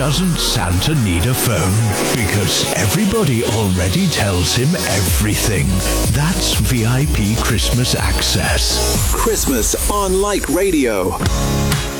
doesn't Santa need a phone? Because everybody already tells him everything. That's VIP Christmas access. Christmas on Light Radio.